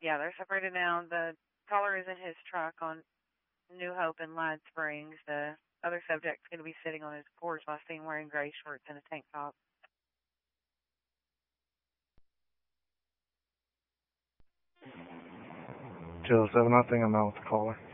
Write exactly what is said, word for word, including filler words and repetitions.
Yeah, they're separated now. The caller is in his truck on New Hope in Lion Springs. The other subject's going to be sitting on his porch last seen wearing gray shorts and a tank top. two oh seven, I think I'm out with the caller.